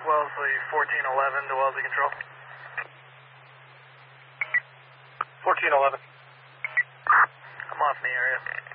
Wellesley 1411 to Wellesley Control. 1411. I'm off in the area.